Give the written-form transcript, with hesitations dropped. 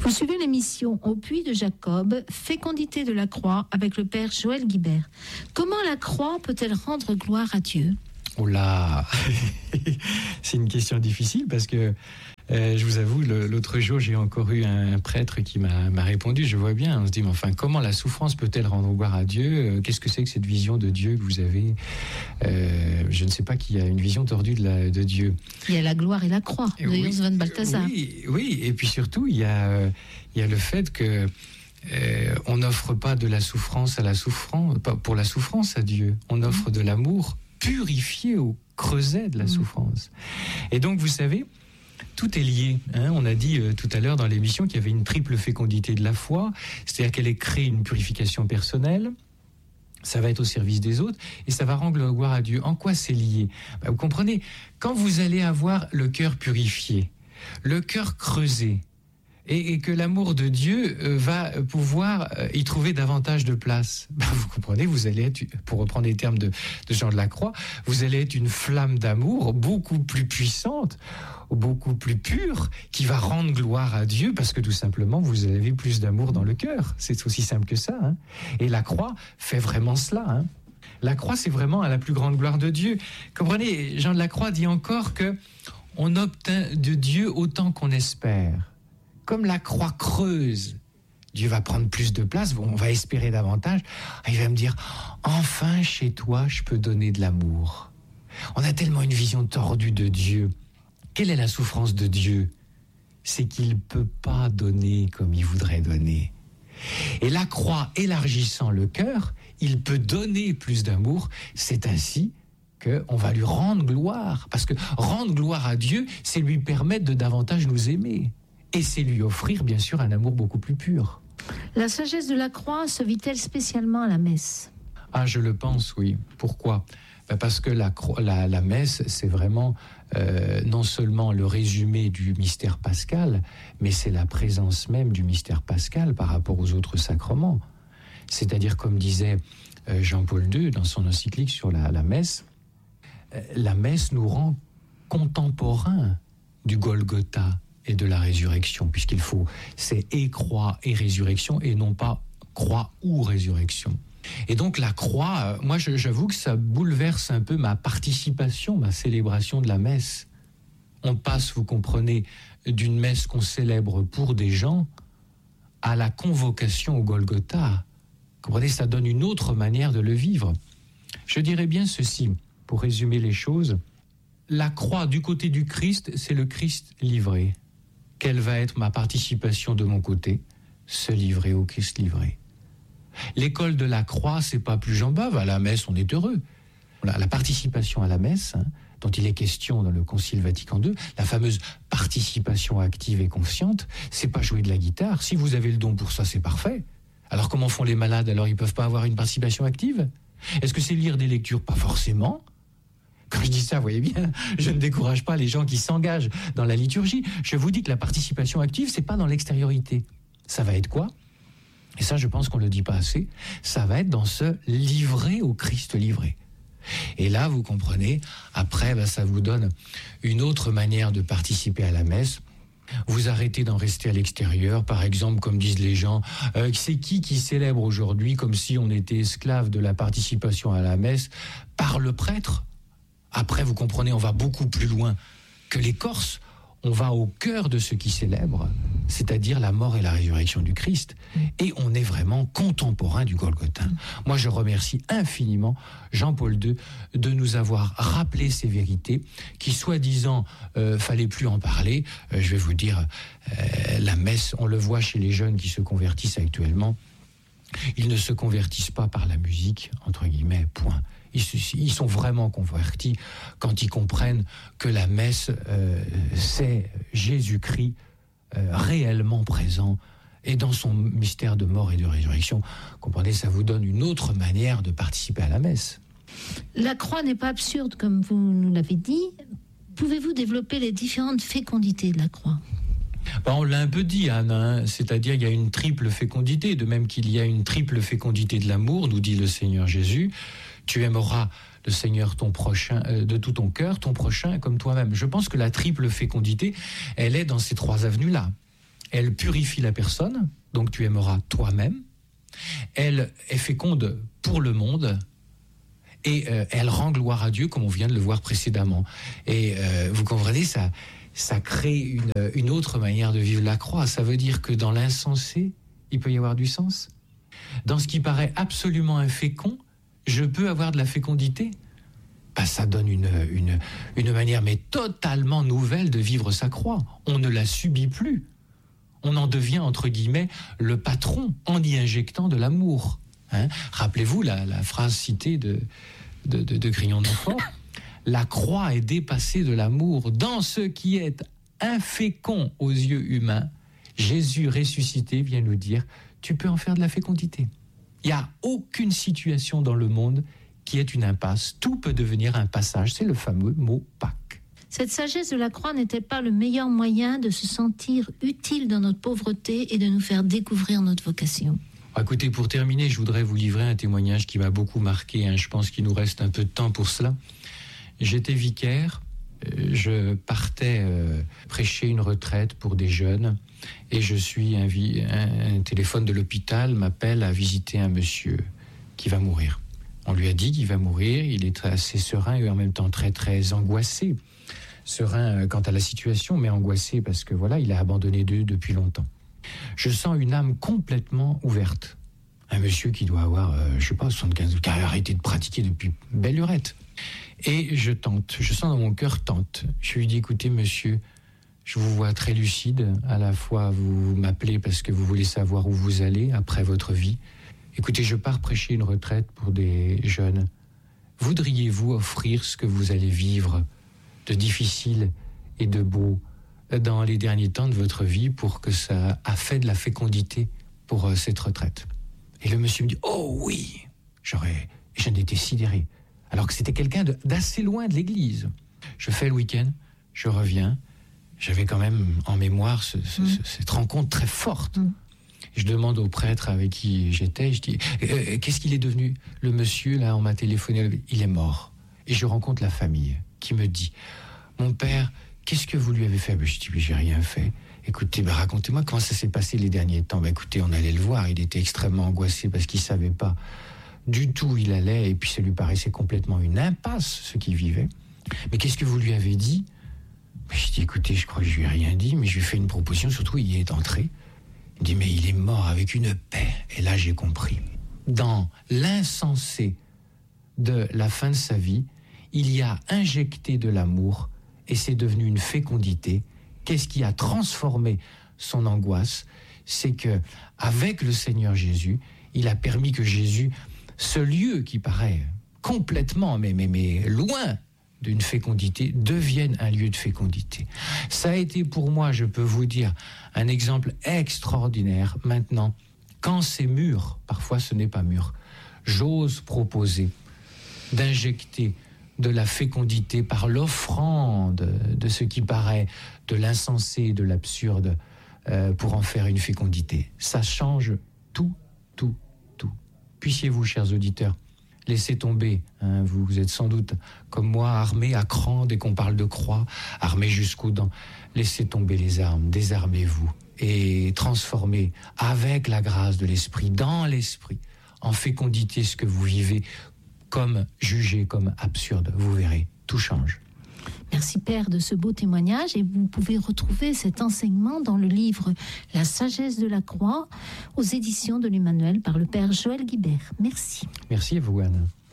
Vous suivez l'émission Au puits de Jacob, fécondité de la croix avec le père Joël Guibert. Comment la croix peut-elle rendre gloire à Dieu ? Oh là, c'est une question difficile parce que je vous avoue, l'autre jour, j'ai encore eu un prêtre qui m'a répondu. Je vois bien, on se dit, mais enfin, comment la souffrance peut-elle rendre gloire à Dieu ? Qu'est-ce que c'est que cette vision de Dieu que vous avez ? Je ne sais pas qu'il y a une vision tordue de Dieu. Il y a la gloire et la croix de Urs von Balthasar. Oui, et puis surtout, il y a le fait que on n'offre pas de la souffrance à la souffrance, pas pour la souffrance à Dieu. On offre de l'amour purifié au creuset de la souffrance. Et donc, vous savez, tout est lié. On a dit tout à l'heure dans l'émission qu'il y avait une triple fécondité de la foi, c'est-à-dire qu'elle crée une purification personnelle, ça va être au service des autres, et ça va rendre gloire à Dieu. En quoi c'est lié ? Vous comprenez, quand vous allez avoir le cœur purifié, le cœur creusé, et que l'amour de Dieu va pouvoir y trouver davantage de place. Vous comprenez, vous allez être, pour reprendre les termes de Jean de la Croix, vous allez être une flamme d'amour beaucoup plus puissante, beaucoup plus pure, qui va rendre gloire à Dieu, parce que tout simplement, vous avez plus d'amour dans le cœur. C'est aussi simple que ça. Et la croix fait vraiment cela. La croix, c'est vraiment à la plus grande gloire de Dieu. Comprenez, Jean de la Croix dit encore que on obtient de Dieu autant qu'on espère. Comme la croix creuse, Dieu va prendre plus de place, on va espérer davantage. Il va me dire, enfin chez toi, je peux donner de l'amour. On a tellement une vision tordue de Dieu. Quelle est la souffrance de Dieu ? C'est qu'il ne peut pas donner comme il voudrait donner. Et la croix élargissant le cœur, il peut donner plus d'amour. C'est ainsi qu'on va lui rendre gloire. Parce que rendre gloire à Dieu, c'est lui permettre de davantage nous aimer. Et c'est lui offrir, bien sûr, un amour beaucoup plus pur. La sagesse de la croix se vit-elle spécialement à la messe ? Ah, je le pense, oui. Pourquoi ? Parce que la messe, c'est vraiment non seulement le résumé du mystère pascal, mais c'est la présence même du mystère pascal par rapport aux autres sacrements. C'est-à-dire, comme disait Jean-Paul II dans son encyclique sur la messe nous rend contemporains du Golgotha et de la résurrection, puisqu'il faut, c'est et croix et résurrection, et non pas croix ou résurrection. Et donc la croix, moi j'avoue que ça bouleverse un peu ma participation, ma célébration de la messe. On passe, vous comprenez, d'une messe qu'on célèbre pour des gens à la convocation au Golgotha. Vous comprenez, ça donne une autre manière de le vivre. Je dirais bien ceci, pour résumer les choses, la croix du côté du Christ, c'est le Christ livré. Quelle va être ma participation de mon côté ? Se livrer au Christ livré. L'école de la croix, c'est pas plus Jean Bave. À la messe, on est heureux. La participation à la messe, dont il est question dans le Concile Vatican II, la fameuse participation active et consciente, c'est pas jouer de la guitare. Si vous avez le don pour ça, c'est parfait. Alors comment font les malades ? Alors ils peuvent pas avoir une participation active ? Est-ce que c'est lire des lectures ? Pas forcément. Quand je dis ça, vous voyez bien, je ne décourage pas les gens qui s'engagent dans la liturgie. Je vous dis que la participation active, c'est pas dans l'extériorité. Ça va être quoi ? Et ça, je pense qu'on le dit pas assez. Ça va être dans se livrer au Christ livré. Et là, vous comprenez, après, ça vous donne une autre manière de participer à la messe. Vous arrêtez d'en rester à l'extérieur, par exemple, comme disent les gens, c'est qui célèbre aujourd'hui comme si on était esclave de la participation à la messe par le prêtre ? Après, vous comprenez, on va beaucoup plus loin que les Corses. On va au cœur de ce qui célèbre, c'est-à-dire la mort et la résurrection du Christ. Et on est vraiment contemporain du Golgotha. Moi, je remercie infiniment Jean-Paul II de nous avoir rappelé ces vérités qui, soi-disant, fallait plus en parler. Je vais vous dire, la messe, on le voit chez les jeunes qui se convertissent actuellement. Ils ne se convertissent pas par la musique, entre guillemets, point. Ils sont vraiment convertis quand ils comprennent que la messe, c'est Jésus-Christ réellement présent et dans son mystère de mort et de résurrection. Comprenez, ça vous donne une autre manière de participer à la messe. La croix n'est pas absurde, comme vous nous l'avez dit. Pouvez-vous développer les différentes fécondités de la croix ? On l'a un peu dit, Anne, c'est-à-dire il y a une triple fécondité, de même qu'il y a une triple fécondité de l'amour, nous dit le Seigneur Jésus. Tu aimeras le Seigneur ton prochain de tout ton cœur, ton prochain comme toi-même. Je pense que la triple fécondité, elle est dans ces trois avenues-là. Elle purifie la personne, donc tu aimeras toi-même. Elle est féconde pour le monde. Et elle rend gloire à Dieu, comme on vient de le voir précédemment. Et vous comprenez, ça crée une autre manière de vivre la croix. Ça veut dire que dans l'insensé, il peut y avoir du sens. Dans ce qui paraît absolument infécond, je peux avoir de la fécondité. Ça donne une manière mais totalement nouvelle de vivre sa croix. On ne la subit plus. On en devient, entre guillemets, le patron en y injectant de l'amour. Rappelez-vous la phrase citée de Grignon de Montfort. La croix est dépassée de l'amour. Dans ce qui est infécond aux yeux humains, Jésus ressuscité vient nous dire, tu peux en faire de la fécondité. Il n'y a aucune situation dans le monde qui est une impasse. Tout peut devenir un passage. C'est le fameux mot Pâques. Cette sagesse de la croix n'était pas le meilleur moyen de se sentir utile dans notre pauvreté et de nous faire découvrir notre vocation? Écoutez, pour terminer, je voudrais vous livrer un témoignage qui m'a beaucoup marqué. Je pense qu'il nous reste un peu de temps pour cela. J'étais vicaire, je partais prêcher une retraite pour des jeunes et je suis un téléphone de l'hôpital m'appelle à visiter un monsieur qui va mourir. On lui a dit qu'il va mourir, il est assez serein et en même temps très très angoissé. Serein quant à la situation, mais angoissé parce que voilà, il a abandonné Dieu depuis longtemps. Je sens une âme complètement ouverte. Un monsieur qui doit avoir, 75 ans, qui a arrêté de pratiquer depuis belle lurette. Et je sens dans mon cœur tente. Je lui dis, écoutez monsieur, je vous vois très lucide. À la fois, vous m'appelez parce que vous voulez savoir où vous allez après votre vie. Écoutez, je pars prêcher une retraite pour des jeunes. Voudriez-vous offrir ce que vous allez vivre de difficile et de beau dans les derniers temps de votre vie pour que ça a fait de la fécondité pour cette retraite? Et le monsieur me dit, oh oui, j'en étais sidéré. Alors que c'était quelqu'un d'assez loin de l'église. Je fais le week-end, je reviens, j'avais quand même en mémoire cette rencontre très forte. Je demande au prêtre avec qui j'étais, je dis, qu'est-ce qu'il est devenu? Le monsieur, là, on m'a téléphoné, il est mort. Et je rencontre la famille qui me dit, mon père, qu'est-ce que vous lui avez fait? Je dis, j'ai rien fait. Écoutez, racontez-moi comment ça s'est passé les derniers temps. Écoutez, on allait le voir, il était extrêmement angoissé parce qu'il ne savait pas du tout où il allait, et puis ça lui paraissait complètement une impasse, ce qu'il vivait. Mais qu'est-ce que vous lui avez dit? Je dis, écoutez, je crois que je lui ai rien dit, mais je lui ai fait une proposition, surtout il y est entré. Il dit, mais il est mort avec une paix. Et là, j'ai compris. Dans l'insensé de la fin de sa vie, il y a injecté de l'amour, et c'est devenu une fécondité. Qu'est-ce qui a transformé son angoisse? C'est que, avec le Seigneur Jésus, il a permis que Jésus, ce lieu qui paraît complètement, mais loin d'une fécondité, devienne un lieu de fécondité. Ça a été pour moi, je peux vous dire, un exemple extraordinaire. Maintenant, quand c'est mûr, parfois ce n'est pas mûr, j'ose proposer d'injecter de la fécondité par l'offrande de ce qui paraît de l'insensé, de l'absurde, pour en faire une fécondité. Ça change tout. Puissiez-vous, chers auditeurs, laisser tomber, vous êtes sans doute comme moi armés à cran dès qu'on parle de croix, armés jusqu'aux dents. Laissez tomber les armes, désarmez-vous et transformez avec la grâce de l'esprit, dans l'esprit, en fécondité ce que vous vivez comme jugé, comme absurde. Vous verrez, tout change. Merci Père de ce beau témoignage, et vous pouvez retrouver cet enseignement dans le livre La sagesse de la croix aux éditions de l'Emmanuel par le Père Joël Guibert. Merci. Merci à vous, Anne.